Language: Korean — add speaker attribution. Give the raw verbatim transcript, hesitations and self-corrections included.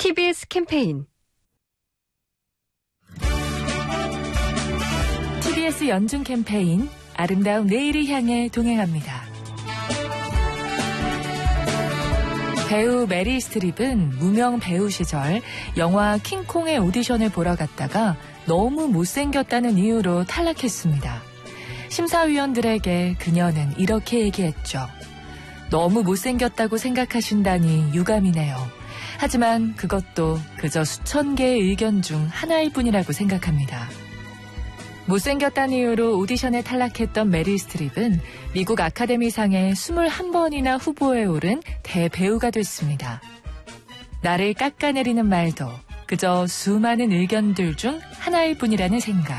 Speaker 1: 티비에스 캠페인
Speaker 2: 티비에스 연중 캠페인 아름다운 내일을 향해 동행합니다. 배우 메리 스트립은 무명 배우 시절 영화 킹콩의 오디션을 보러 갔다가 너무 못생겼다는 이유로 탈락했습니다. 심사위원들에게 그녀는 이렇게 얘기했죠. 너무 못생겼다고 생각하신다니 유감이네요. 하지만 그것도 그저 수천 개의 의견 중 하나일 뿐이라고 생각합니다. 못생겼다는 이유로 오디션에 탈락했던 메릴 스트립은 미국 아카데미상에 이십일 번이나 후보에 오른 대배우가 됐습니다. 나를 깎아내리는 말도 그저 수많은 의견들 중 하나일 뿐이라는 생각.